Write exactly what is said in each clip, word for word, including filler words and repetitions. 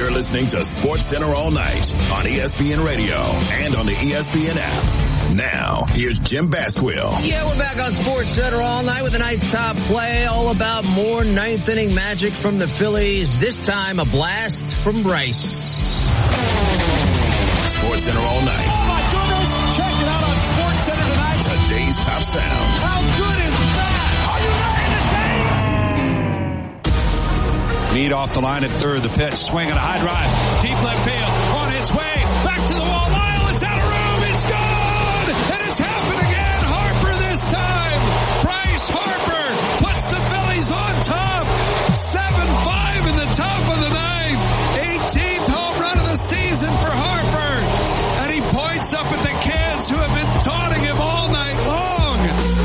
You're listening to SportsCenter All Night on E S P N Radio and on the E S P N app. Now, here's Jim Basquill. Yeah, we're back on SportsCenter All Night with a night's top play. All about more ninth inning magic from the Phillies. This time, a blast from Bryce. SportsCenter All Night. Oh, my goodness. Check it out on SportsCenter tonight. Today's top sound. How good is that? Are you ready to take? Mead off the line at third. The pitch, swing and a high drive. Deep left field. On its way. Back to the wall. Lyle, it's out of room. It's gone. And it's happened again. Harper this time. Bryce Harper puts the Phillies on top. seven five in the top of the ninth. eighteenth home run of the season for Harper. And he points up at the kids who have been taunting him all night long.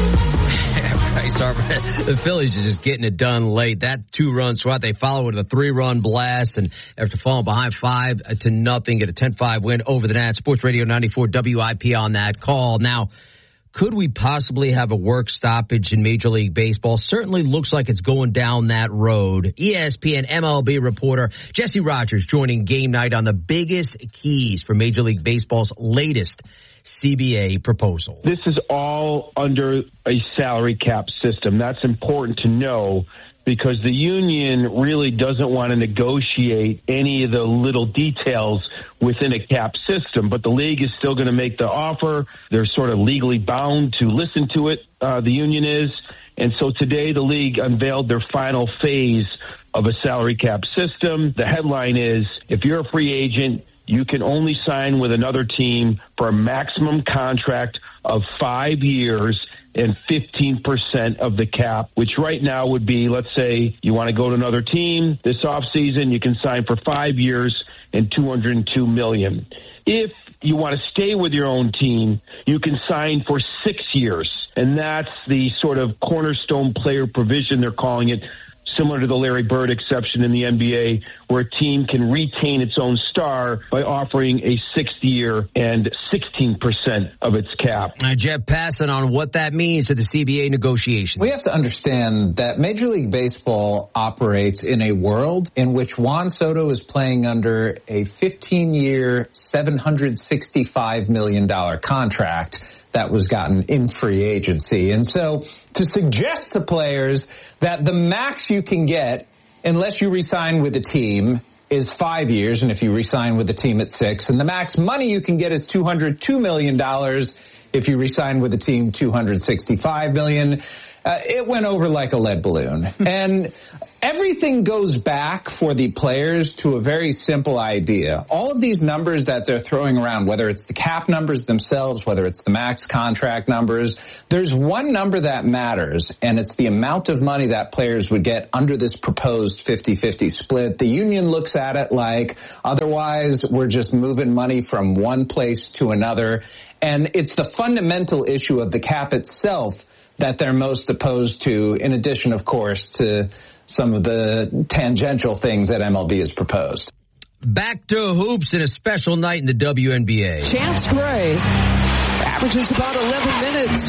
Bryce Harper. The Phillies are just getting it done late. That two-run swat, they follow with a three-run blast, and after falling behind five to nothing, get a ten five win over the Nats. Sports Radio ninety-four W I P on that call. Now, could we possibly have a work stoppage in Major League Baseball? Certainly looks like it's going down that road. E S P N M L B reporter Jesse Rogers joining Game Night on the biggest keys for Major League Baseball's latest C B A proposal. This is all under a salary cap system. That's important to know because the union really doesn't want to negotiate any of the little details within a cap system, but the league is still going to make the offer. They're sort of legally bound to listen to it, uh, the union is. And so today the league unveiled their final phase of a salary cap system. The headline is, if you're a free agent, you can only sign with another team for a maximum contract of five years and fifteen percent of the cap, which right now would be, let's say you want to go to another team this offseason, you can sign for five years and two hundred two million dollars. If you want to stay with your own team, you can sign for six years. And that's the sort of cornerstone player provision, they're calling it, similar to the Larry Bird exception in the N B A, where a team can retain its own star by offering a sixth year and sixteen percent of its cap. Uh, Jeff Passan on what that means to the C B A negotiations. We have to understand that Major League Baseball operates in a world in which Juan Soto is playing under a fifteen-year, seven hundred sixty-five million dollars contract that was gotten in free agency. And so to suggest to players that the max you can get, unless you re-sign with the team, is five years, and if you re-sign with the team at six, and the max money you can get is two hundred two million dollars. If you re-sign with the team, two hundred sixty-five million dollars. Uh, it went over like a lead balloon. And everything goes back for the players to a very simple idea. All of these numbers that they're throwing around, whether it's the cap numbers themselves, whether it's the max contract numbers, there's one number that matters, and it's the amount of money that players would get under this proposed fifty-fifty split. The union looks at it like, otherwise we're just moving money from one place to another. And it's the fundamental issue of the cap itself that they're most opposed to, in addition, of course, to some of the tangential things that M L B has proposed. Back to hoops in a special night in the W N B A. Chance Gray averages about eleven minutes,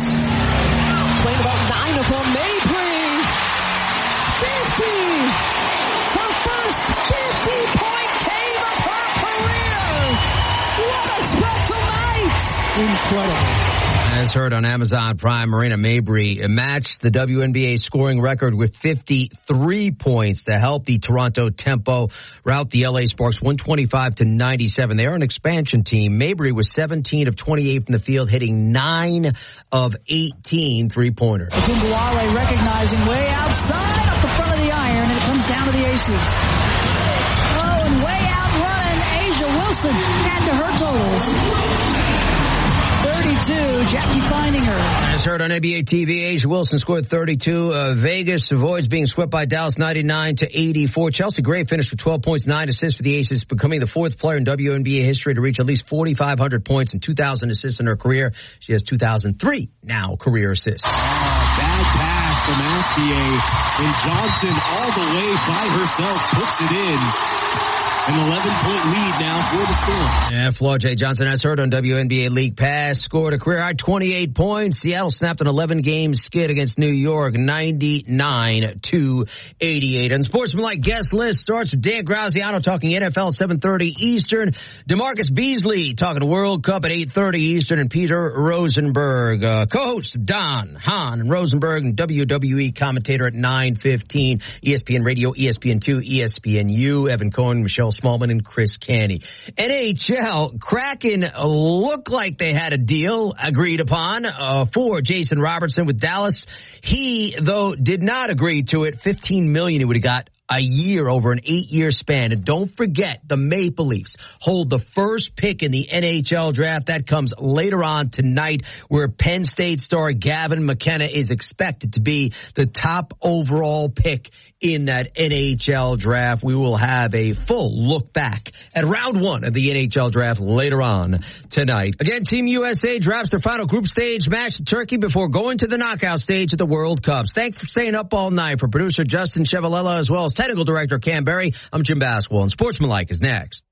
playing about nine of them. Mabry, fifty! Her first fifty-point game of her career! What a special night! Incredible. As heard on Amazon Prime, Marina Mabry matched the W N B A scoring record with fifty-three points to help the Toronto Tempo rout the L A Sparks one twenty-five to ninety-seven. They are an expansion team. Mabry was seventeen of twenty-eight from the field, hitting nine of eighteen three-pointers. Kumbuale recognizing way outside up the front of the iron, and it comes down to the aces. Oh, and way out running Asia Wilson, add to her totals. thirty-two, Jackie Feininger. As heard on N B A T V, Asia Wilson scored thirty-two. Uh, Vegas avoids being swept by Dallas ninety-nine to eighty-four. Chelsea Gray finished with twelve points, nine assists for the Aces, becoming the fourth player in W N B A history to reach at least forty-five hundred points and two thousand assists in her career. She has two thousand three now career assists. Oh, bad pass from Astier, and Johnson all the way by herself puts it in. An eleven-point lead now for the Storm. Yeah, Flo J. Johnson has heard on W N B A League Pass, scored a career-high twenty-eight points. Seattle snapped an eleven-game skid against New York, ninety-nine to eighty-eight. And Sportsmanlike guest list starts with Dan Graziano talking N F L at seven thirty Eastern. DeMarcus Beasley talking World Cup at eight thirty Eastern. And Peter Rosenberg, uh, co-host Don, Hahn, and Rosenberg, and W W E commentator at nine fifteen. E S P N Radio, E S P N two, E S P N U, Evan Cohen, Michelle Smallman, and Chris Canny. N H L, Kraken looked like they had a deal agreed upon uh, for Jason Robertson with Dallas. He, though, did not agree to it. fifteen million dollars he would have got a year over an eight-year span. And don't forget, the Maple Leafs hold the first pick in the N H L draft. That comes later on tonight, where Penn State star Gavin McKenna is expected to be the top overall pick in that N H L draft. We will have a full look back at round one of the N H L draft later on tonight. Again, Team U S A drafts their final group stage match to Turkey before going to the knockout stage at the World Cups. Thanks for staying up all night. For producer Justin Chevalella, as well as technical director Cam Berry, I'm Jim Baswell, and Sportsmanlike is next.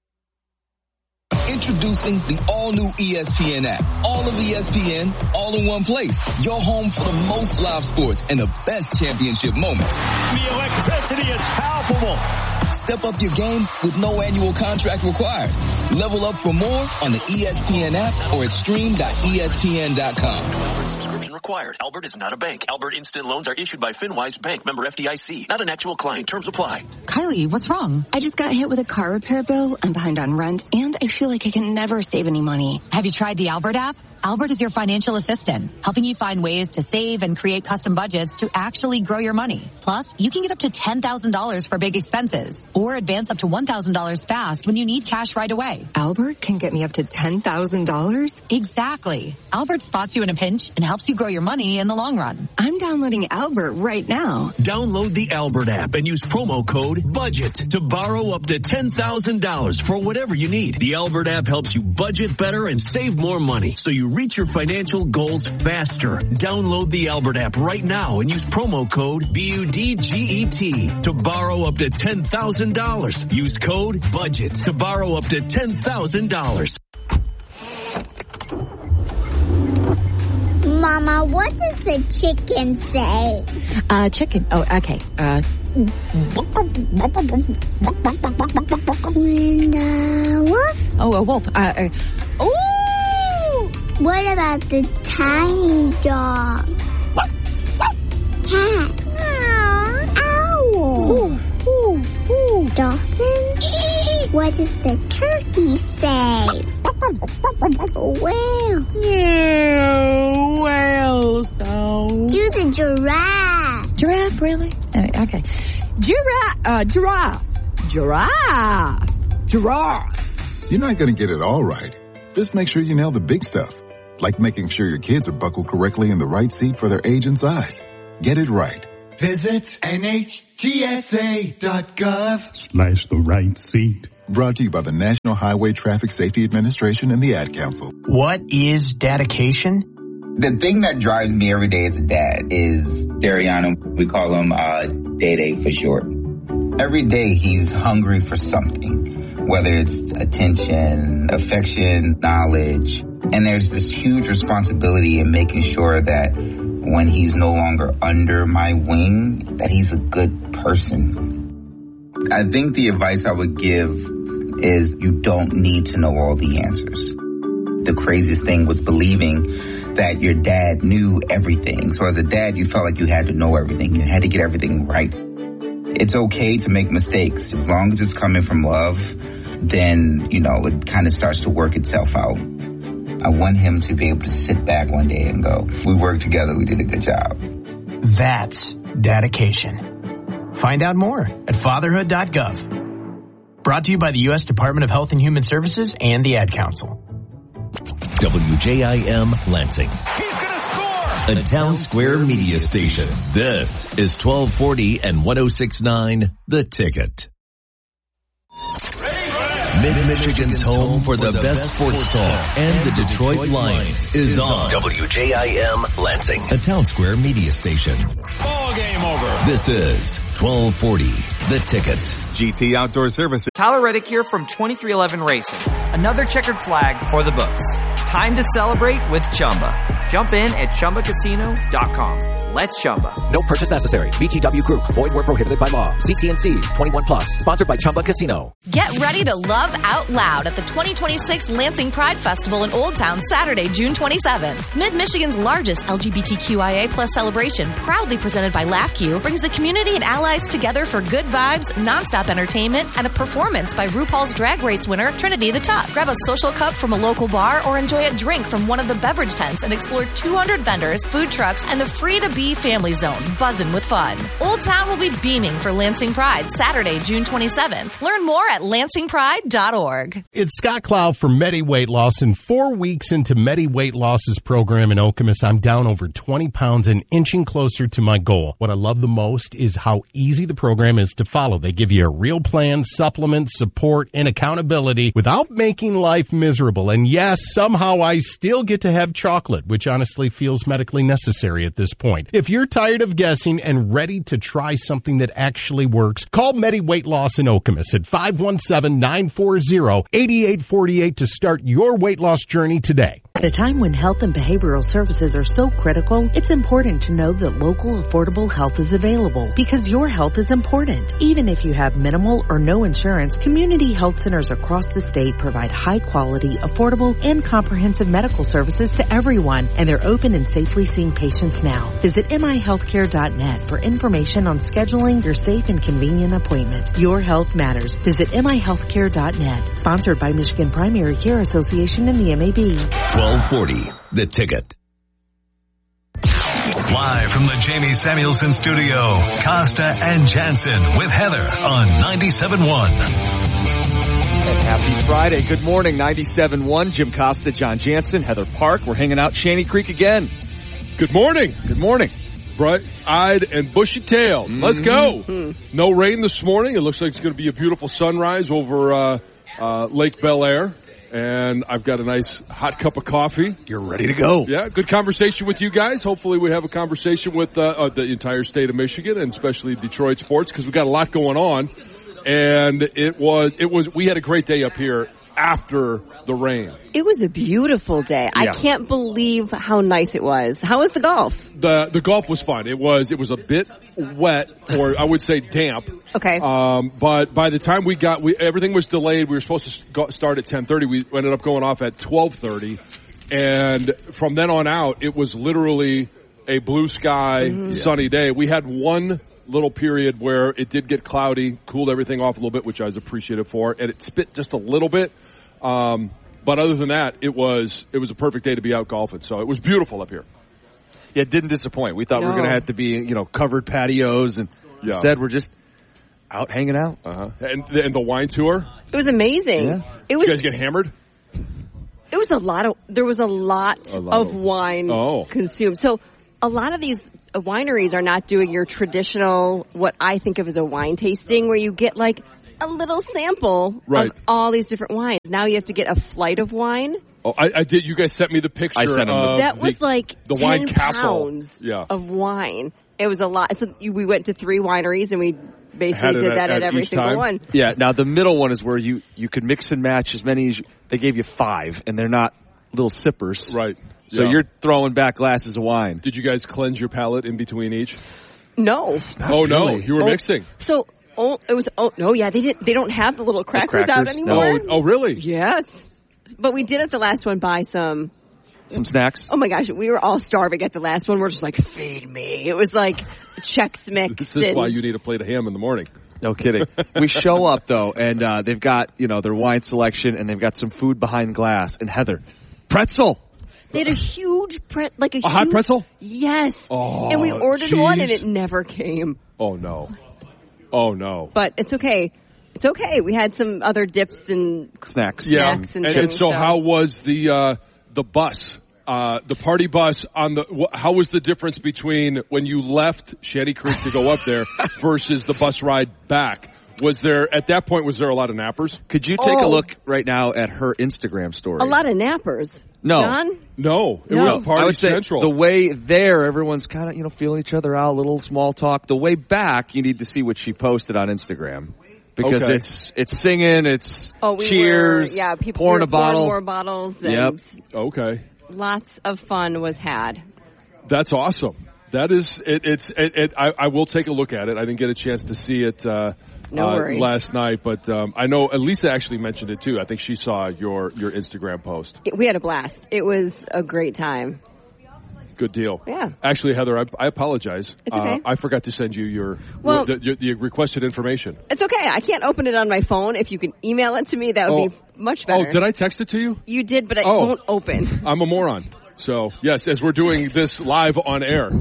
Introducing the all-new E S P N app. All of E S P N, all in one place. Your home for the most live sports and the best championship moments. The electricity is palpable. Step up your game with no annual contract required. Level up for more on the E S P N app or at stream dot E S P N dot com. Subscription required. Albert is not a bank. Albert Instant Loans are issued by FinWise Bank, member F D I C. Not an actual client. Terms apply. Kylie, what's wrong? I just got hit with a car repair bill. I'm behind on rent, and I feel like I can never save any money. Have you tried the Albert app? Albert is your financial assistant, helping you find ways to save and create custom budgets to actually grow your money. Plus, you can get up to ten thousand dollars for big expenses or advance up to one thousand dollars fast when you need cash right away. Albert can get me up to ten thousand dollars? Exactly. Albert spots you in a pinch and helps you grow your money in the long run. I'm downloading Albert right now. Download the Albert app and use promo code BUDGET to borrow up to ten thousand dollars for whatever you need. The Albert app helps you budget better and save more money, so you reach your financial goals faster. Download the Albert app right now and use promo code B U D G E T to borrow up to ten thousand dollars. Use code BUDGET to borrow up to ten thousand dollars. Mama, what does the chicken say? Uh, chicken. Oh, okay. Uh, and the wolf? oh, a wolf. Uh, uh, oh! What about the tiny dog? Cat? Owl? Ooh, ooh, ooh. Dolphin? What does the turkey say? Whale? Yeah, whale sound. Do the giraffe. Giraffe, really? Uh, okay. Giraffe, uh, giraffe. Giraffe. Giraffe. You're not going to get it all right. Just make sure you nail the big stuff. Like making sure your kids are buckled correctly in the right seat for their age and size. Get it right. Visit N H T S A dot gov slash the right seat. Brought to you by the National Highway Traffic Safety Administration and the Ad Council. What is dedication? The thing that drives me every day as a dad is Dariano. We call him uh, Day-Day for short. Every day he's hungry for something, whether it's attention, affection, knowledge. And there's this huge responsibility in making sure that when he's no longer under my wing, that he's a good person. I think the advice I would give is you don't need to know all the answers. The craziest thing was believing that your dad knew everything. So as a dad, you felt like you had to know everything. You had to get everything right. It's okay to make mistakes. As long as it's coming from love, then, you know, it kind of starts to work itself out. I want him to be able to sit back one day and go, we worked together, we did a good job. That's dedication. Find out more at fatherhood dot gov. Brought to you by the U S Department of Health and Human Services and the Ad Council. W J I M Lansing. He's going to score! A Town Square media station. This is twelve forty and one oh six point nine The Ticket. Mid-Michigan's home for the best sports talk and the Detroit Lions is on W J I M Lansing, a Town Square media station. Ball game over. This is twelve forty, The Ticket. G T Outdoor Services. Tyler Reddick here from twenty-three eleven Racing. Another checkered flag for the books. Time to celebrate with Chumba. Jump in at Chumba Casino dot com. Let's Chumba. No purchase necessary. B T W Group. Void where prohibited by law. C T N Cs. twenty-one plus. Sponsored by Chumba Casino. Get ready to love out loud at the twenty twenty-six Lansing Pride Festival in Old Town Saturday, June twenty-seventh. Mid-Michigan's largest L G B T Q I A plus celebration, proudly presented by LaughQ, brings the community and allies together for good vibes, nonstop entertainment, and a performance by RuPaul's Drag Race winner, Trinity the Tuck. Grab a social cup from a local bar or enjoy a drink from one of the beverage tents and explore two hundred vendors, food trucks, and the free-to-be family zone, buzzing with fun. Old Town will be beaming for Lansing Pride, Saturday, June twenty-seventh. Learn more at lansing pride dot org. It's Scott Cloud for Medi Weight Loss, and four weeks into Medi Weight Loss's program in Okemos, I'm down over twenty pounds and inching closer to my goal. What I love the most is how easy the program is to follow. They give you a real plan, supplements, support, and accountability without making life miserable. And yes, somehow I still get to have chocolate, which honestly feels medically necessary at this point. If you're tired of guessing and ready to try something that actually works, call Medi Weight Loss in Okemos at five one seven, nine four zero, eight eight four eight to start your weight loss journey today. At a time when health and behavioral services are so critical, it's important to know that local affordable health is available because your health is important. Even if you have minimal or no insurance, community health centers across the state provide high quality, affordable, and comprehensive medical services to everyone, and they're open and safely seeing patients now. Visit M I healthcare dot net for information on scheduling your safe and convenient appointment. Your health matters. Visit M I healthcare dot net. Sponsored by Michigan Primary Care Association and the M A B. twelve forty, The Ticket. Live from the Jamie Samuelson studio, Costa and Jansen with Heather on ninety-seven point one. And happy Friday. Good morning, ninety-seven point one. Jim Costa, John Jansen, Heather Park. We're hanging out Shanty Creek again. Good morning. Good morning. Bright-eyed and bushy-tailed. Mm-hmm. Let's go. Mm-hmm. No rain this morning. It looks like it's going to be a beautiful sunrise over uh, uh, Lake Bel Air. And I've got a nice hot cup of coffee. You're ready to go. Yeah, good conversation with you guys. Hopefully we have a conversation with uh, uh, the entire state of Michigan and especially Detroit sports because we've got a lot going on. And it was, it was, we had a great day up here after the rain. It was a beautiful day. Yeah. I can't believe how nice it was. How was the golf? The the golf was fun. It was it was a bit wet, or I would say damp. Okay. Um, but by the time we got, we everything was delayed. We were supposed to go, start at ten thirty. We ended up going off at twelve thirty, and from then on out, it was literally a blue sky, mm-hmm. sunny day. We had one little period where it did get cloudy, cooled everything off a little bit, which I was appreciative for, and it spit just a little bit. Um, but other than that, it was it was a perfect day to be out golfing. So it was beautiful up here. Yeah, it didn't disappoint. We thought no. we were going to have to be, you know, covered patios, and yeah. instead we're just out hanging out. Uh-huh. And, and the wine tour? It was amazing. Yeah. It was. Did you guys get hammered? It was a lot of. There was a lot, a lot of, of wine oh. consumed. So a lot of these wineries are not doing your traditional, what I think of as a wine tasting, where you get like a little sample right. of all these different wines. Now you have to get a flight of wine. Oh, I, I did. You guys sent me the picture. I sent them of that the, was like the ten wine castle. pounds yeah. of wine. It was a lot. So you, we went to three wineries and we basically did at, that at, at every single time. one. Yeah. Now the middle one is where you you could mix and match as many as you, they gave you five, and they're not little sippers. Right. So yeah. you're throwing back glasses of wine. Did you guys cleanse your palate in between each? No. Not oh really. no, you were oh, mixing. So. Oh, it was. Oh no, yeah, they didn't. They don't have the little crackers, the crackers? out anymore. No. Oh, really? Yes, but we did at the last one buy some. Some snacks. Oh my gosh, we were all starving at the last one. We're just like, feed me. It was like Chex Mix. This is why you need a plate of ham in the morning. No kidding. We show up though, and uh, they've got you know their wine selection, and they've got some food behind glass. And Heather, pretzel. They had a huge pre- like a, a huge, hot pretzel. Yes. Oh, and we ordered geez. one, and it never came. Oh no. Oh, no. But it's okay. It's okay. We had some other dips and snacks. Yeah. Snacks and, and, and so, so how was the uh, the bus, uh, the party bus on the? Wh- how was the difference between when you left Shanty Creek to go up there versus the bus ride back? Was there, at that point, was there a lot of nappers? Could you take Oh. a look right now at her Instagram story? A lot of nappers. No. John? No. It No. was Party I would say Central. the way there, everyone's kind of, you know, feeling each other out, a little small talk. The way back, you need to see what she posted on Instagram. Because Okay. it's it's singing, it's Oh, we cheers, were, yeah, people pouring were a bottle. pouring more bottles. And Yep. Okay. lots of fun was had. That's awesome. That is, it, it's, it, it, I, I will take a look at it. I didn't get a chance to see it, uh, No uh, worries. last night, but, um, I know Elisa actually mentioned it too. I think she saw your, your Instagram post. We had a blast. It was a great time. Good deal. Yeah. Actually, Heather, I, I apologize. It's okay. Uh, I forgot to send you your, Well- the, your, the requested information. It's okay. I can't open it on my phone. If you can email it to me, that would Oh. be much better. Oh, did I text it to you? You did, but it Oh. won't open. I'm a moron. So, yes, as we're doing this live on air.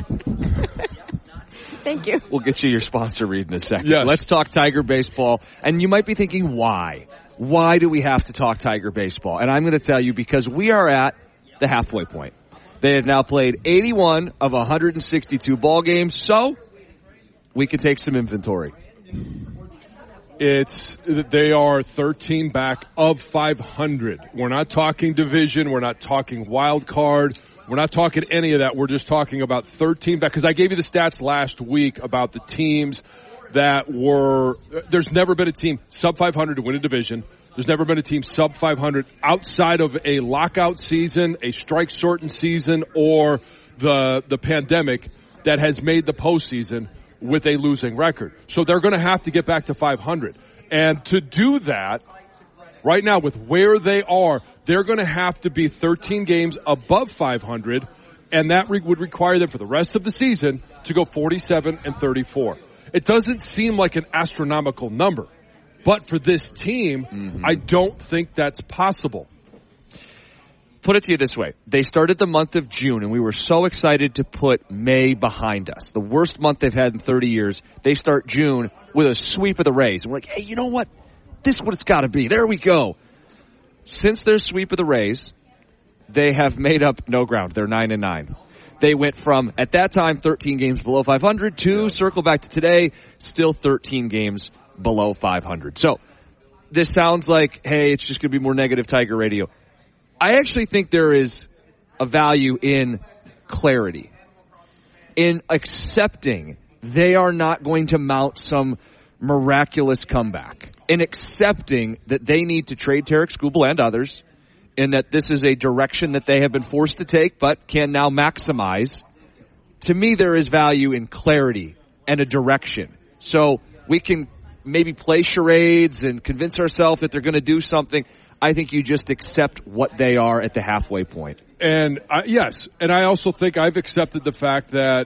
Thank you. We'll get you your sponsor read in a second. Yes. Let's talk Tiger baseball. And you might be thinking, why? Why do we have to talk Tiger baseball? And I'm going to tell you because we are at the halfway point. They have now played eighty-one of one hundred sixty-two ball games, so we can take some inventory. It's, they are thirteen back of five hundred. We're not talking division. We're not talking wild card. We're not talking any of that. We're just talking about thirteen back. Because I gave you the stats last week about the teams that were, there's never been a team sub five hundred to win a division. There's never been a team sub five hundred outside of a lockout season, a strike shortened season, or the, the pandemic that has made the postseason with a losing record. So they're going to have to get back to five hundred. And to do that, right now with where they are, they're going to have to be thirteen games above five hundred, and that re- would require them for the rest of the season to go forty-seven and thirty-four. It doesn't seem like an astronomical number, but for this team, mm-hmm. I don't think that's possible. Put it to you this way. They started the month of June, and we were so excited to put May behind us. The worst month they've had in thirty years. They start June with a sweep of the Rays. And we're like, hey, you know what? This is what it's got to be. There we go. Since their sweep of the Rays, they have made up no ground. They're nine and nine. They went from, at that time, thirteen games below five hundred to, circle back to today, still thirteen games below five hundred. So this sounds like, hey, it's just going to be more negative Tiger radio. I actually think there is a value in clarity, in accepting they are not going to mount some miraculous comeback, in accepting that they need to trade Tarek Skubal and others, and that this is a direction that they have been forced to take but can now maximize. To me, there is value in clarity and a direction. So we can maybe play charades and convince ourselves that they're going to do something. I think you just accept what they are at the halfway point. And I, yes, and I also think I've accepted the fact that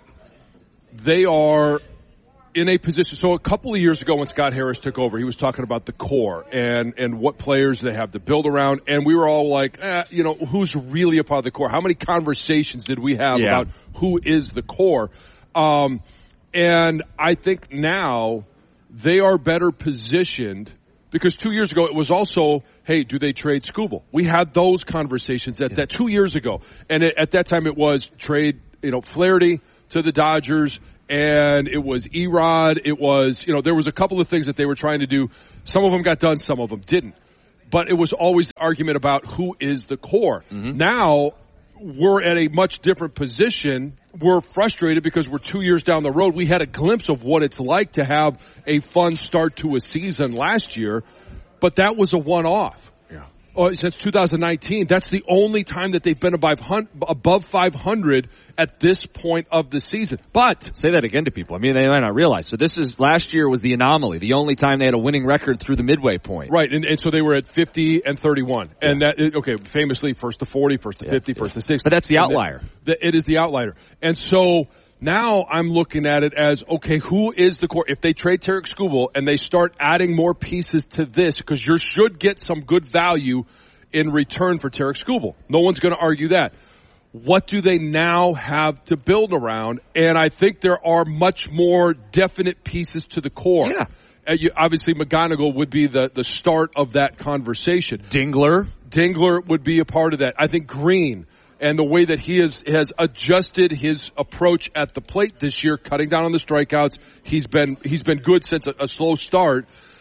they are in a position. So a couple of years ago when Scott Harris took over, he was talking about the core and, and what players they have to build around. And we were all like, eh, you know, who's really a part of the core? How many conversations did we have Yeah. about who is the core? Um, and I think now they are better positioned. Because two years ago, it was also, hey, do they trade Skubal? We had those conversations at that two years ago. And it, at that time, it was trade, you know, Flaherty to the Dodgers, and it was Erod. It was, you know, there was a couple of things that they were trying to do. Some of them got done, some of them didn't. But it was always the argument about who is the core. Mm-hmm. Now, we're at a much different position. We're frustrated because we're two years down the road. We had a glimpse of what it's like to have a fun start to a season last year, but that was a one-off. Yeah. Oh, since two thousand nineteen, that's the only time that they've been above above five hundred at this point of the season. But say that again to people. I mean, they might not realize. So this is last year was the anomaly, the only time they had a winning record through the midway point. Right, and, and so they were at fifty and thirty-one, yeah. and that okay, famously first to forty, first to yeah, fifty, yeah. first to sixty. But that's the outlier. That, that, it is the outlier, and so now I'm looking at it as okay, who is the core? If they trade Tarek Skubal and they start adding more pieces to this, because you should get some good value in return for Tarek Skubal. No one's going to argue that. What do they now have to build around? And I think there are much more definite pieces to the core. Yeah. Uh, you, obviously, McGonigal would be the, the start of that conversation. Dingler. Dingler would be a part of that. I think Green and the way that he has, has adjusted his approach at the plate this year, cutting down on the strikeouts. He's been, he's been good since a, a slow start.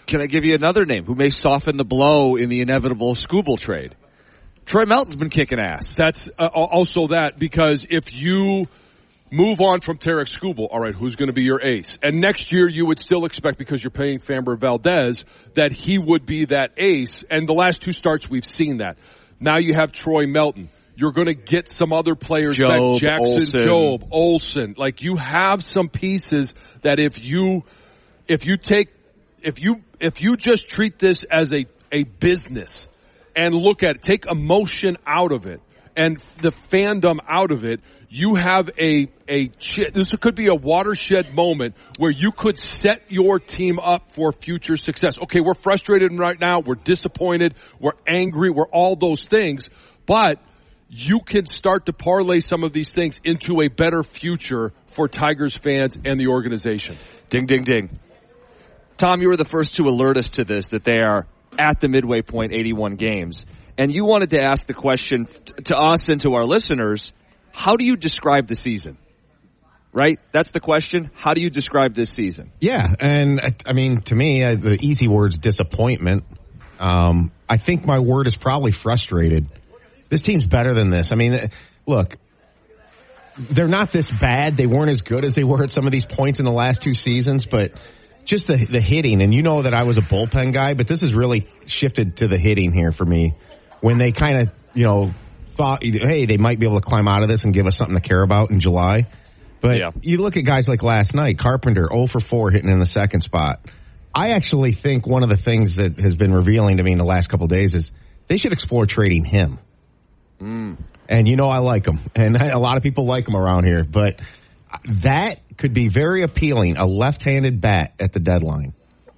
Can I give you another name who may soften the blow in the inevitable Skubal trade? Troy Melton's been kicking ass. That's uh, also that, because if you move on from Tarek Skubal, all right, who's going to be your ace? And next year you would still expect, because you're paying Framber Valdez, that he would be that ace. And the last two starts we've seen that. Now you have Troy Melton. You're going to get some other players Job, back. Jackson, Olsen. Job, Olsen. Like, you have some pieces that if you, if you take, if you, if you just treat this as a, a business and look at it, take emotion out of it and the fandom out of it, you have a, a, this could be a watershed moment where you could set your team up for future success. Okay, we're frustrated right now. We're disappointed. We're angry. We're all those things. But you can start to parlay some of these things into a better future for Tigers fans and the organization. Ding, ding, ding. Tom, you were the first to alert us to this, that they are at the midway point, eighty-one games. And you wanted to ask the question to us and to our listeners, how do you describe the season? Right? That's the question. How do you describe this season? Yeah, and I mean, to me, uh, the easy word's disappointment. Um, I think my word is probably frustrated. This team's better than this. I mean, look, they're not this bad. They weren't as good as they were at some of these points in the last two seasons, but just the the hitting. And you know that I was a bullpen guy, but this has really shifted to the hitting here for me. When they kind of, you know, thought, hey, they might be able to climb out of this and give us something to care about in July. But yeah. You look at guys like last night, Carpenter, oh for four hitting in the second spot. I actually think one of the things that has been revealing to me in the last couple of days is they should explore trading him. Mm. And you know I like him, and a lot of people like him around here, but that could be very appealing, a left-handed bat at the deadline.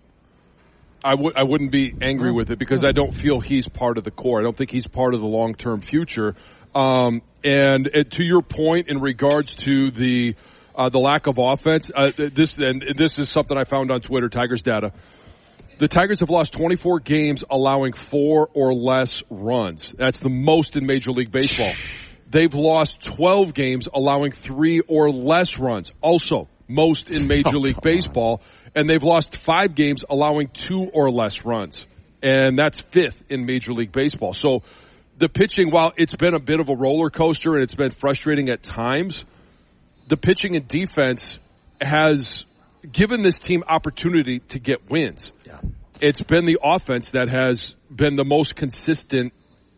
I, w- I wouldn't be angry with it because I don't feel he's part of the core. I don't think he's part of the long-term future. Um, and, and to your point in regards to the uh, the lack of offense, uh, this and this is something I found on Twitter, Tigers data. The Tigers have lost twenty-four games allowing four or less runs. That's the most in Major League Baseball. They've lost twelve games allowing three or less runs. Also, most in Major League Baseball. And they've lost five games allowing two or less runs. And that's fifth in Major League Baseball. So the pitching, while it's been a bit of a roller coaster and it's been frustrating at times, the pitching and defense has given this team opportunity to get wins. Yeah. It's been the offense that has been the most consistent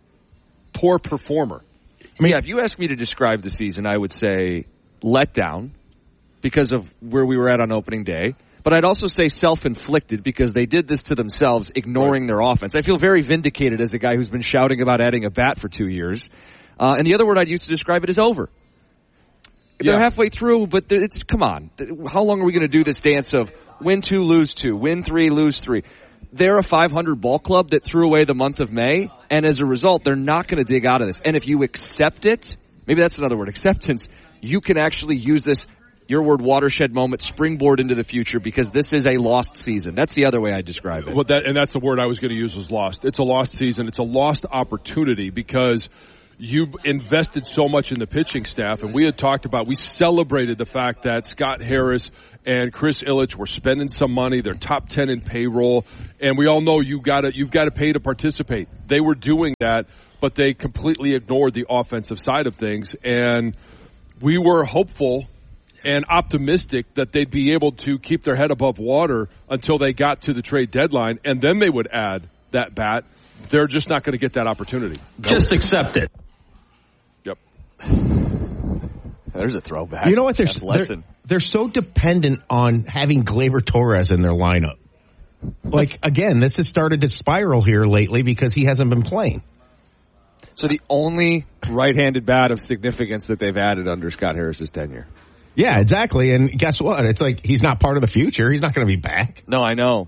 poor performer. I mean, yeah, if you ask me to describe the season, I would say letdown because of where we were at on opening day. But I'd also say self-inflicted because they did this to themselves, ignoring right. their offense. I feel very vindicated as a guy who's been shouting about adding a bat for two years. Uh, and the other word I'd use to describe it is over. Yeah. They're halfway through, but it's, come on. How long are we going to do this dance of win two, lose two, win three, lose three? They're a five hundred ball club that threw away the month of May, and as a result, they're not going to dig out of this. And if you accept it, maybe that's another word, acceptance, you can actually use this, your word, watershed moment, springboard into the future, because this is a lost season. That's the other way I describe it. Well, that, and that's the word I was going to use was lost. It's a lost season. It's a lost opportunity because you've invested so much in the pitching staff, and we had talked about, we celebrated the fact that Scott Harris and Chris Ilitch were spending some money. They're top ten in payroll, and we all know you gotta, you've got to pay to participate. They were doing that, but they completely ignored the offensive side of things, and we were hopeful and optimistic that they'd be able to keep their head above water until they got to the trade deadline, and then they would add that bat. They're just not going to get that opportunity. Just nope. accept it. Yep. There's a throwback. You know what? They're, they're, they're so dependent on having Gleyber Torres in their lineup. Like, again, this has started to spiral here lately because he hasn't been playing. So the only right-handed bat of significance that they've added under Scott Harris's tenure. Yeah, exactly. And guess what? It's like he's not part of the future. He's not going to be back. No, I know.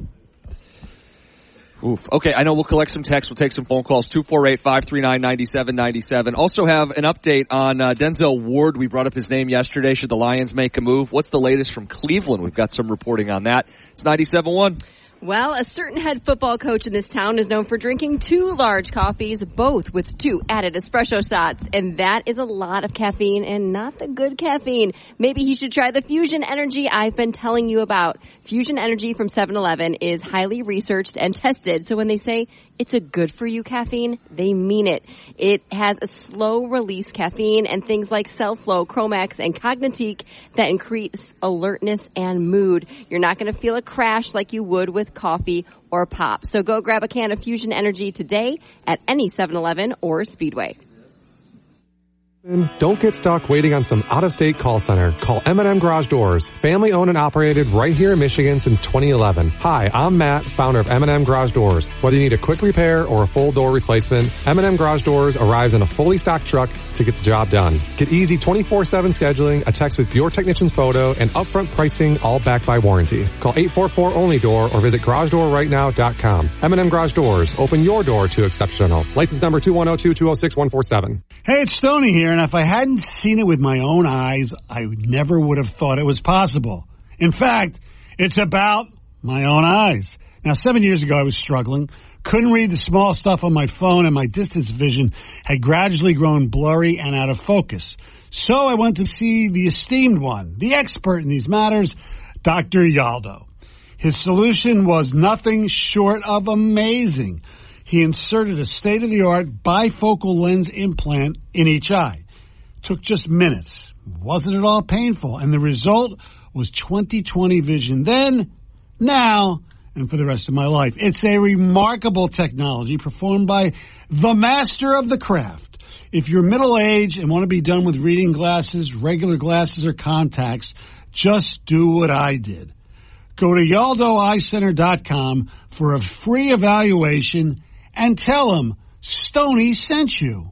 Oof. Okay, I know we'll collect some texts. We'll take some phone calls. two four eight, five three nine, nine seven nine seven. Also have an update on uh, Denzel Ward. We brought up his name yesterday. Should the Lions make a move? What's the latest from Cleveland? We've got some reporting on that. It's ninety-seven point one. Well, a certain head football coach in this town is known for drinking two large coffees, both with two added espresso shots. And that is a lot of caffeine and not the good caffeine. Maybe he should try the Fusion Energy I've been telling you about. Fusion Energy from seven eleven is highly researched and tested. So when they say it's a good for you caffeine, they mean it. It has a slow release caffeine and things like Cellflow, Chromax, and Cognitique that increase alertness and mood. You're not going to feel a crash like you would with coffee or pop. So go grab a can of Fusion Energy today at any seven eleven or Speedway. Don't get stuck waiting on some out-of-state call center. Call M and M Garage Doors, family owned and operated right here in Michigan since twenty eleven. Hi, I'm Matt, founder of M and M Garage Doors. Whether you need a quick repair or a full door replacement, M and M Garage Doors arrives in a fully stocked truck to get the job done. Get easy twenty-four seven scheduling, a text with your technician's photo, and upfront pricing, all backed by warranty. Call eight four four only door or visit garage door right now dot com. M and M Garage Doors, open your door to exceptional. License number two one zero two, two zero six, one four seven. Hey, it's Stoney here, and if I hadn't seen it with my own eyes, I never would have thought it was possible. In fact, it's about my own eyes. Now, seven years ago, I was struggling, couldn't read the small stuff on my phone, and my distance vision had gradually grown blurry and out of focus. So I went to see the esteemed one, the expert in these matters, Doctor Yaldo. His solution was nothing short of amazing. He inserted a state-of-the-art bifocal lens implant in each eye. Took just minutes. Wasn't at all painful. And the result was twenty twenty vision then, now, and for the rest of my life. It's a remarkable technology performed by the master of the craft. If you're middle-aged and want to be done with reading glasses, regular glasses, or contacts, just do what I did. Go to yaldo eye center dot com for a free evaluation and tell them Stoney sent you.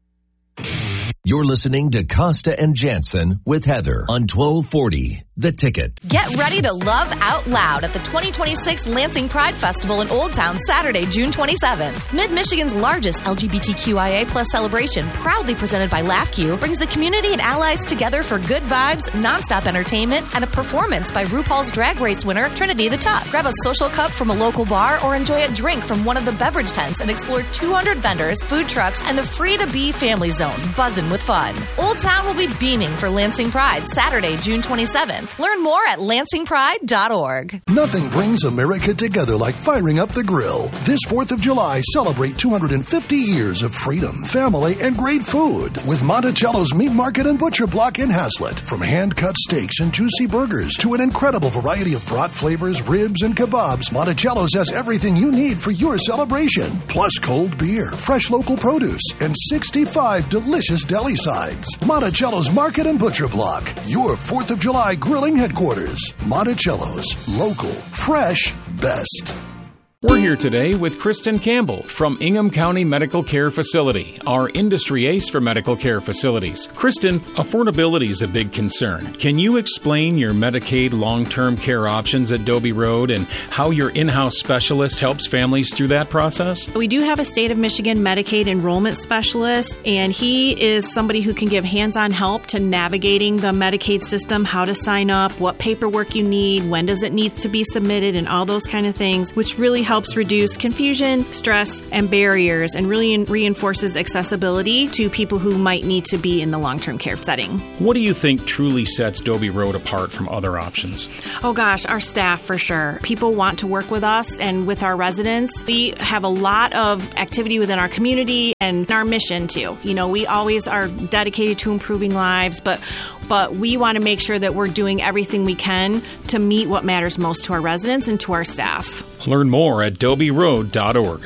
You're listening to Costa and Jansen with Heather on twelve forty The Ticket. Get ready to laugh out loud at the twenty twenty-six Lansing Pride Festival in Old Town Saturday, June twenty-seventh. Mid-Michigan's largest L G B T Q I A plus celebration, proudly presented by LaughQ, brings the community and allies together for good vibes, nonstop entertainment, and a performance by RuPaul's Drag Race winner, Trinity the Tuck. Grab a social cup from a local bar or enjoy a drink from one of the beverage tents and explore two hundred vendors, food trucks, and the free-to-be family zone, buzzing with fun. Old Town will be beaming for Lansing Pride Saturday, June twenty-seventh. Learn more at lansing pride dot org. Nothing brings America together like firing up the grill. This fourth of July, celebrate two hundred fifty years of freedom, family, and great food with Monticello's Meat Market and Butcher Block in Hazlet. From hand-cut steaks and juicy burgers to an incredible variety of brat flavors, ribs, and kebabs, Monticello's has everything you need for your celebration. Plus cold beer, fresh local produce, and sixty-five delicious deli sides. Monticello's Market and Butcher Block, your fourth of July grilling headquarters. Monticello's, local, fresh, best. We're here today with Kristen Campbell from Ingham County Medical Care Facility, our industry ace for medical care facilities. Kristen, affordability is a big concern. Can you explain your Medicaid long-term care options at Dobie Road and how your in-house specialist helps families through that process? We do have a State of Michigan Medicaid enrollment specialist, and he is somebody who can give hands-on help to navigating the Medicaid system, how to sign up, what paperwork you need, when does it need to be submitted, and all those kind of things, which really helps helps reduce confusion, stress, and barriers, and really reinforces accessibility to people who might need to be in the long-term care setting. What do you think truly sets Dobie Road apart from other options? Oh gosh, our staff for sure. People want to work with us and with our residents. We have a lot of activity within our community and our mission too. You know, we always are dedicated to improving lives, but but we want to make sure that we're doing everything we can to meet what matters most to our residents and to our staff. Learn more at dobie road dot org.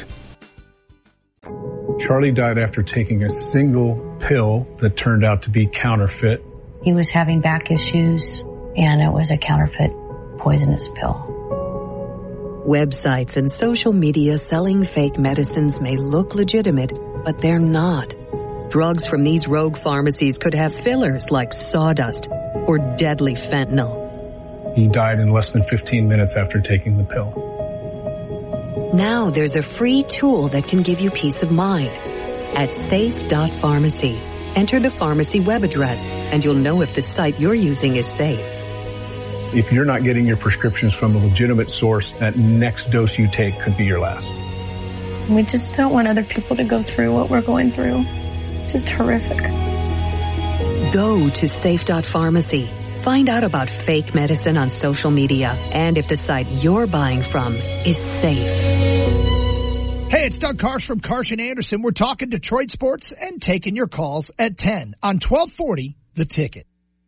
Charlie died after taking a single pill that turned out to be counterfeit. He was having back issues, and it was a counterfeit poisonous pill. Websites and social media selling fake medicines may look legitimate, but they're not. Drugs from these rogue pharmacies could have fillers like sawdust or deadly fentanyl. He died in less than fifteen minutes after taking the pill. Now there's a free tool that can give you peace of mind. At safe dot pharmacy, enter the pharmacy web address and you'll know if the site you're using is safe. If you're not getting your prescriptions from a legitimate source, that next dose you take could be your last. We just don't want other people to go through what we're going through. It's just horrific. Go to safe dot pharmacy. Find out about fake medicine on social media and if the site you're buying from is safe. Hey, it's Doug Karsch from Karsch and Anderson. We're talking Detroit sports and taking your calls at ten on twelve forty The Ticket.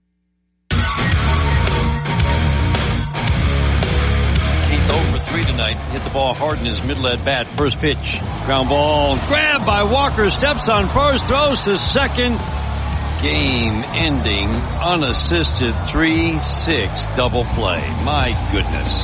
oh for three tonight. Hit the ball hard in his middle at bat. First pitch. Ground ball. Grabbed by Walker. Steps on first. Throws to second. Game ending. Unassisted. three six double play. My goodness.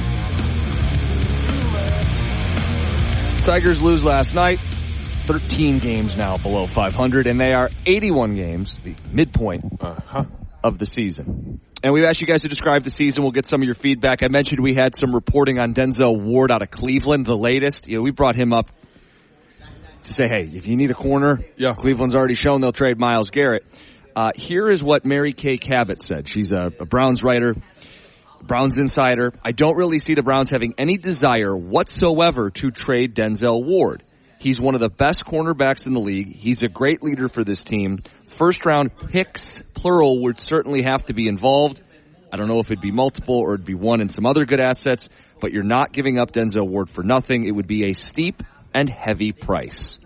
Tigers lose last night. thirteen games now below five hundred, and they are eighty-one games, the midpoint uh-huh. of the season. And we've asked you guys to describe the season. We'll get some of your feedback. I mentioned we had some reporting on Denzel Ward out of Cleveland, the latest. You know, we brought him up to say, hey, if you need a corner, yeah. Cleveland's already shown they'll trade Myles Garrett. Uh, here is what Mary Kay Cabot said. She's a, a Browns writer, Browns insider. I don't really see the Browns having any desire whatsoever to trade Denzel Ward. He's one of the best cornerbacks in the league. He's a great leader for this team. First round picks, plural, would certainly have to be involved. I don't know if it'd be multiple or it'd be one and some other good assets, but you're not giving up Denzel Ward for nothing. It would be a steep and heavy price.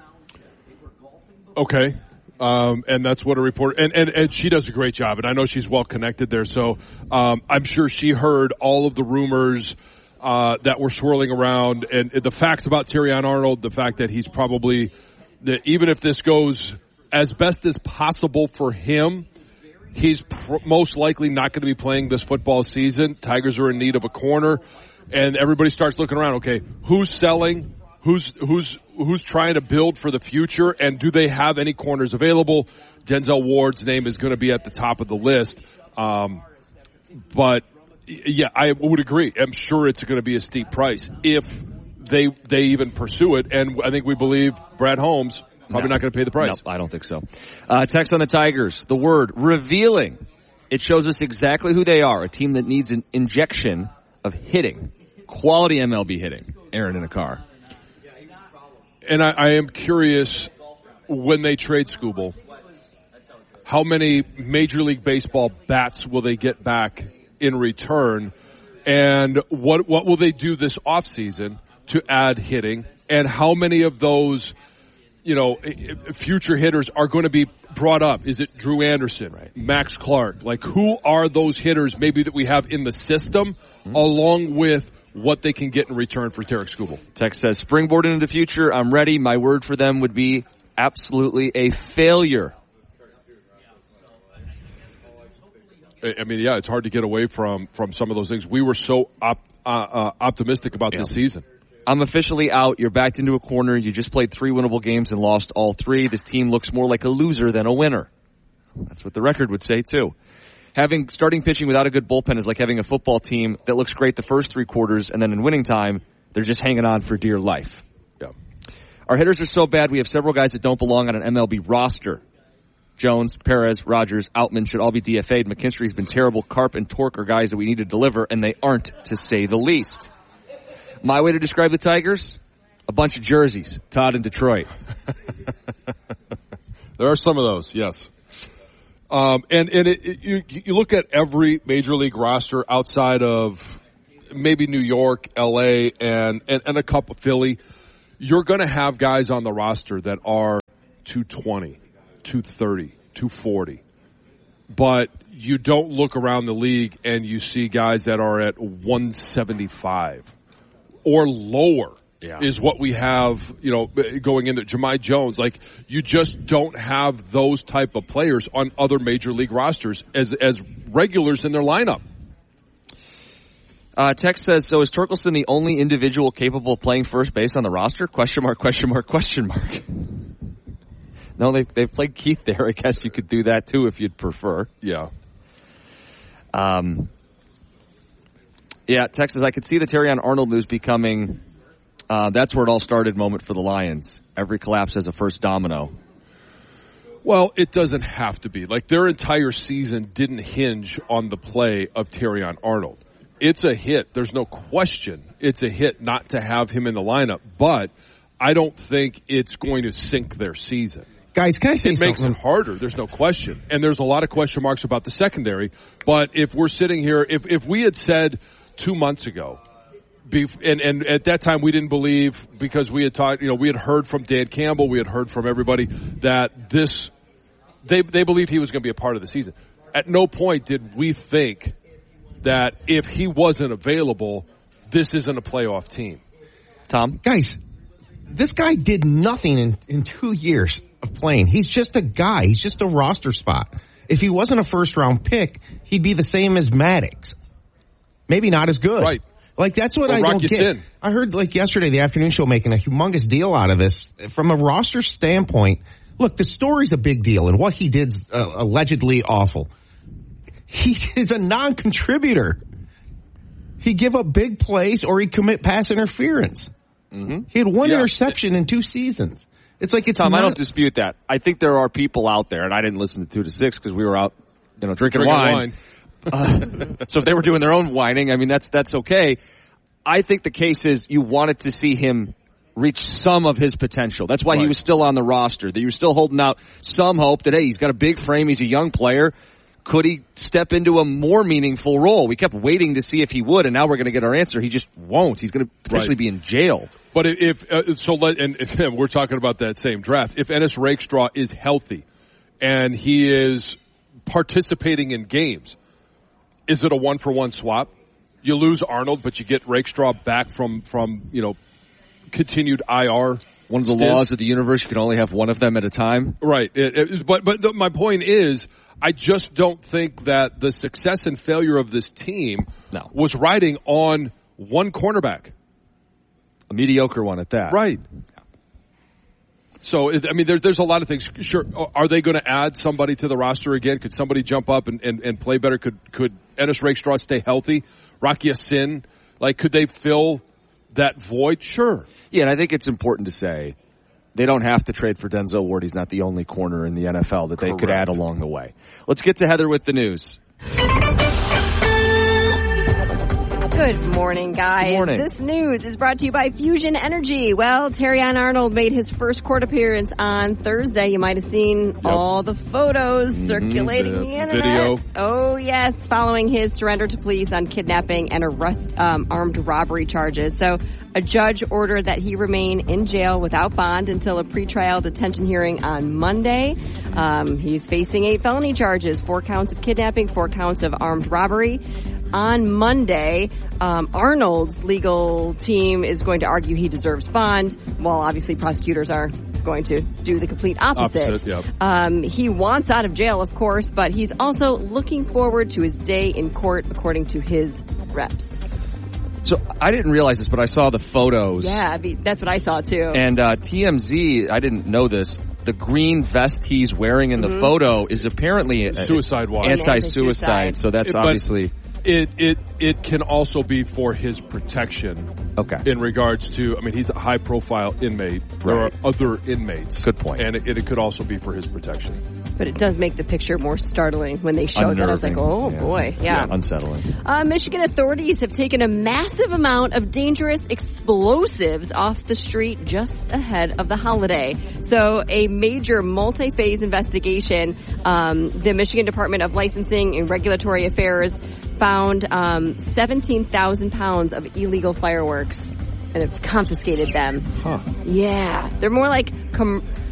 Okay. Um, and that's what a reporter, and, and, and she does a great job, and I know she's well connected there, so um, I'm sure she heard all of the rumors uh, that were swirling around, and the facts about Terrion Arnold, the fact that he's probably, that even if this goes as best as possible for him, he's pr- most likely not going to be playing this football season. Tigers are in need of a corner, and everybody starts looking around, okay, who's selling? Who's who's who's trying to build for the future, and do they have any corners available? Denzel Ward's name is going to be at the top of the list. Um, but yeah, I would agree. I'm sure it's going to be a steep price if they they even pursue it. And I think we believe Brad Holmes probably no. not going to pay the price. No, I don't think so. Uh, text on the Tigers. The word revealing. It shows us exactly who they are. A team that needs an injection of hitting, quality M L B hitting. Aaron in a car. And I, I am curious, when they trade Skubal, how many Major League Baseball bats will they get back in return? And what what will they do this offseason to add hitting? And how many of those, you know, future hitters are going to be brought up? Is it Drew Anderson, right? Max Clark? Like, who are those hitters maybe that we have in the system mm-hmm. along with what they can get in return for Tarik Skubal? Text says, springboard into the future, I'm ready. My word for them would be absolutely a failure. I mean, yeah, it's hard to get away from, from some of those things. We were so op, uh, uh, optimistic about yeah. this season. I'm officially out. You're backed into a corner. You just played three winnable games and lost all three. This team looks more like a loser than a winner. That's what the record would say, too. Having starting pitching without a good bullpen is like having a football team that looks great the first three quarters, and then in winning time, they're just hanging on for dear life. Yeah. Our hitters are so bad, we have several guys that don't belong on an M L B roster. Jones, Perez, Rogers, Outman should all be D F A'd. McKinstry's been terrible. Karp and Torque are guys that we need to deliver, and they aren't, to say the least. My way to describe the Tigers? A bunch of jerseys. Todd in Detroit. There are some of those, yes. Um, and, and it, it, you, you look at every major league roster outside of maybe New York, L A, and, and, and a couple Philly, you're going to have guys on the roster that are two twenty, two thirty, two forty. But you don't look around the league and you see guys that are at one seventy-five or lower. Yeah. Is what we have, you know, going into Jahmai Jones. Like, you just don't have those type of players on other major league rosters as as regulars in their lineup. Uh, Text says, so is Torkelson the only individual capable of playing first base on the roster? Question mark, question mark, question mark. No, they they've played Keith there. I guess you could do that too if you'd prefer. Yeah. Um. Yeah, Text says, I could see the Terrion Arnold news becoming... Uh, that's where it all started moment for the Lions. Every collapse has a first domino. Well, it doesn't have to be. Like, their entire season didn't hinge on the play of Terrion Arnold. It's a hit. There's no question it's a hit not to have him in the lineup, but I don't think it's going to sink their season. Guys, can I say it something? It makes it harder. There's no question. And there's a lot of question marks about the secondary. But if we're sitting here, if, if we had said two months ago, and, and at that time we didn't believe, because we had talked, you know, we had heard from Dan Campbell, we had heard from everybody that this, they, they believed he was going to be a part of the season. At no point did we think that if he wasn't available, this isn't a playoff team. Tom? Guys, this guy did nothing in, in two years of playing. He's just a guy. He's just a roster spot. If he wasn't a first-round pick, he'd be the same as Maddox. Maybe not as good. Right. Like, that's what or I Rock don't get. In. I heard, like, yesterday, the afternoon show making a humongous deal out of this. From a roster standpoint, look, the story's a big deal, and what he did's uh, allegedly awful. He is a non-contributor. He give up big plays or he commit pass interference. Mm-hmm. He had one yeah. interception in two seasons. It's like it's Tom, not, I don't dispute that. I think there are people out there, and I didn't listen to two to six because we were out, you know, drinking, drinking wine. wine. uh, so if they were doing their own whining, I mean, that's that's okay. I think the case is you wanted to see him reach some of his potential. That's why right. he was still on the roster. That you were still holding out some hope that, hey, he's got a big frame, he's a young player. Could he step into a more meaningful role? We kept waiting to see if he would, and now we're going to get our answer. He just won't. He's going to potentially right. be in jail. But if uh, so, let, and, and we're talking about that same draft. If Ennis Rakestraw is healthy and he is participating in games, is it a one for one swap? You lose Arnold, but you get Rakestraw back from from you know continued I R. One of the stints. laws of the universe: you can only have one of them at a time. Right. It, it, but but the, my point is, I just don't think that the success and failure of this team no. was riding on one cornerback. A mediocre one at that. Right. So, I mean, there's, there's a lot of things. Sure, are they going to add somebody to the roster again? Could somebody jump up and, and, and play better? Could could Ennis Rakestraw stay healthy? Rocky Sin? Like, could they fill that void? Sure. Yeah, and I think it's important to say they don't have to trade for Denzel Ward. He's not the only corner in the N F L that they Correct. could add along the way. Let's get to Heather with the news. Good morning, guys. Good morning. This news is brought to you by Fusion Energy. Well, Terrion Arnold made his first court appearance on Thursday. You might have seen yep. all the photos mm-hmm. circulating the, the internet. Video. Oh, yes, following his surrender to police on kidnapping and arrest um, armed robbery charges. So a judge ordered that he remain in jail without bond until a pretrial detention hearing on Monday. Um, he's facing eight felony charges, four counts of kidnapping, four counts of armed robbery. On Monday, um, Arnold's legal team is going to argue he deserves bond, while obviously prosecutors are going to do the complete opposite. Opposite, yeah. Um, he wants out of jail, of course, but he's also looking forward to his day in court, according to his reps. So I didn't realize this, but I saw the photos. Yeah, I mean, that's what I saw too. And uh, T M Z, I didn't know this. The green vest he's wearing in the mm-hmm. photo is apparently a, suicide watch, anti-suicide. So that's it, obviously. It it it can also be for his protection. Okay. In regards to, I mean, he's a high-profile inmate. There right. are other inmates. Good point. And it, it could also be for his protection. But it does make the picture more startling when they showed that. I was like, oh, yeah. boy. Yeah. yeah unsettling. Uh, Michigan authorities have taken a massive amount of dangerous explosives off the street just ahead of the holiday. So a major multi-phase investigation, um, the Michigan Department of Licensing and Regulatory Affairs found um, seventeen thousand pounds of illegal fireworks and have confiscated them. Huh. Yeah. They're more like com-